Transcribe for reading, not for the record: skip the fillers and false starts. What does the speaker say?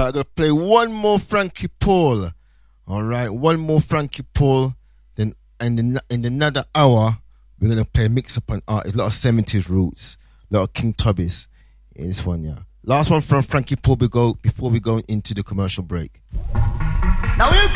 I'm going to play one more Frankie Paul. All right, one more Frankie Paul. Then in another hour, we're going to play mix up on artists. A lot of 70s roots. A lot of King Tubbies in this one, yeah. Last one from Frankie Paul before we go into the commercial break. Now here